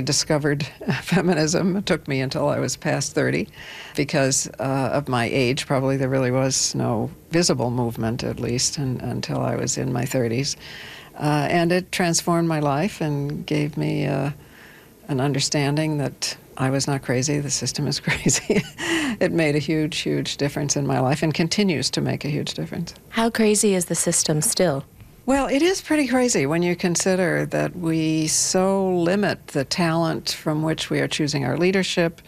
discovered feminism. It took me until I was past 30 because of my age. Probably there really was no visible movement, at least, until I was in my 30s. And it transformed my life and gave me an understanding that I was not crazy, the system is crazy. It made a huge, huge difference in my life and continues to make a huge difference. How crazy is the system still? Well, it is pretty crazy when you consider that we so limit the talent from which we are choosing our leadership,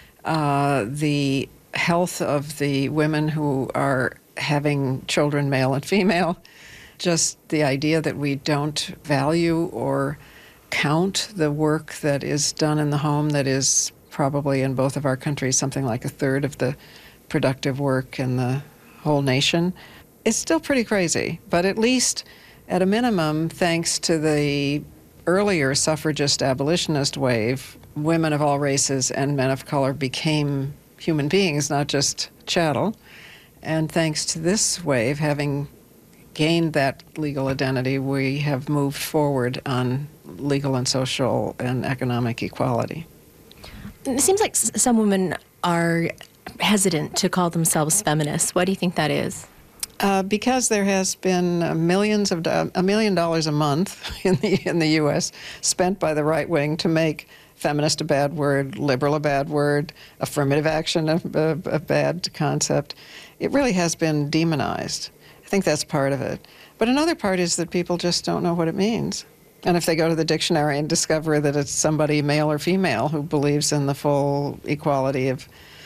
the health of the women who are having children, male and female, just the idea that we don't value or count the work that is done in the home, that is probably in both of our countries something like a third of the productive work in the whole nation. It's still pretty crazy, but at least at a minimum, thanks to the earlier suffragist abolitionist wave, women of all races and men of color became human beings, not just chattel. And thanks to this wave, having gained that legal identity, we have moved forward on legal and social and economic equality. It seems like some women are hesitant to call themselves feminists. Why do you think that is? Because there has been $1 million a month in the U.S. spent by the right wing to make feminist a bad word, liberal a bad word, affirmative action a bad concept. It really has been demonized. I think that's part of it. But another part is that people just don't know what it means. And if they go to the dictionary and discover that it's somebody, male or female, who believes in the full equality of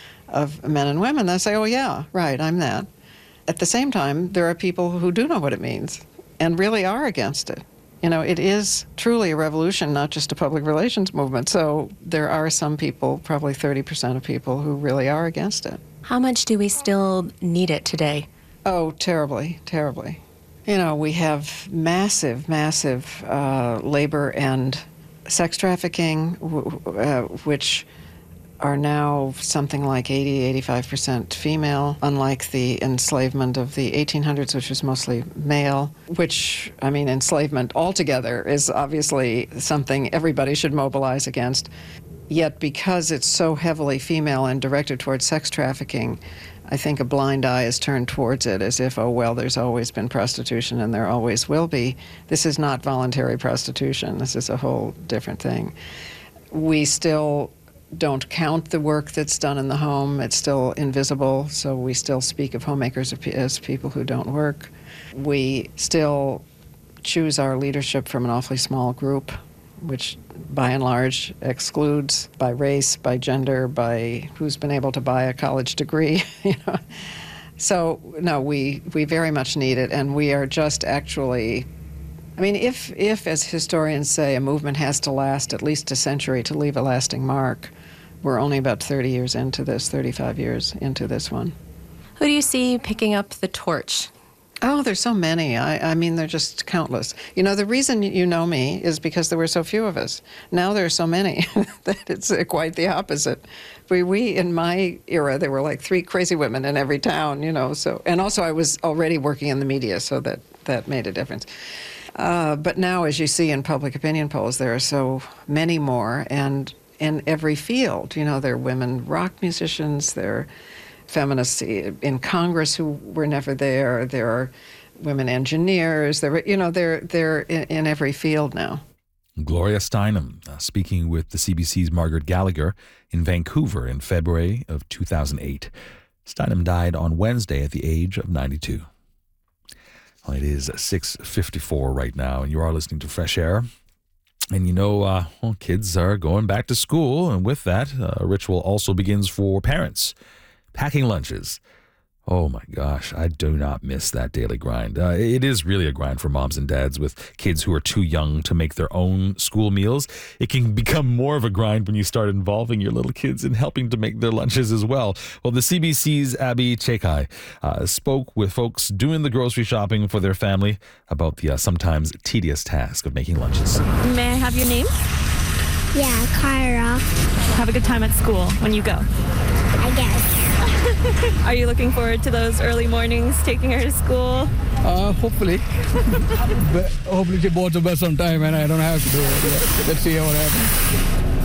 men and women, they say, oh yeah, right, I'm that. At the same time, there are people who do know what it means and really are against it. You know, it is truly a revolution, not just a public relations movement. So there are some people, probably 30% of people, who really are against it. How much do we still need it today? Oh, terribly, terribly. You know, we have massive, massive labor and sex trafficking, which are now something like 85% female, unlike the enslavement of the 1800s, which was mostly male, which, I mean, enslavement altogether is obviously something everybody should mobilize against. Yet because it's so heavily female and directed towards sex trafficking, I think a blind eye is turned towards it as if, oh, well, there's always been prostitution and there always will be. This is not voluntary prostitution. This is a whole different thing. We still don't count the work that's done in the home. It's still invisible, so we still speak of homemakers as people who don't work. We still choose our leadership from an awfully small group, which by and large excludes by race, by gender, by who's been able to buy a college degree. You know? So, no, we very much need it, and we are just actually, I mean, if, as historians say, a movement has to last at least a century to leave a lasting mark, we're only about 30 years into this, 35 years into this one. Who do you see picking up the torch? Oh, there's so many. I mean, they're just countless. You know, the reason you know me is because there were so few of us. Now there are so many that it's quite the opposite. We in my era, there were like 3 crazy women in every town, you know. So, and also I was already working in the media, so that made a difference. But now, as you see in public opinion polls, there are so many more, and in every field. You know, there are women rock musicians, there are feminists in Congress who were never there, there are women engineers, they're in every field now. Gloria Steinem speaking with the CBC's Margaret Gallagher in Vancouver in February of 2008. Steinem died on Wednesday at the age of 92. Well, it is 6:54 right now, and you are listening to Fresh Air. And you know, kids are going back to school, and with that, a ritual also begins for parents. Packing lunches. Oh my gosh, I do not miss that daily grind. It is really a grind for moms and dads with kids who are too young to make their own school meals. It can become more of a grind when you start involving your little kids in helping to make their lunches as well. Well, the CBC's Abby Chekai spoke with folks doing the grocery shopping for their family about the sometimes tedious task of making lunches. May I have your name? Yeah, Kyra. Have a good time at school when you go. I guess. Are you looking forward to those early mornings taking her to school? Hopefully. But hopefully she boards the bus on time and I don't have to do it. Let's see what happens.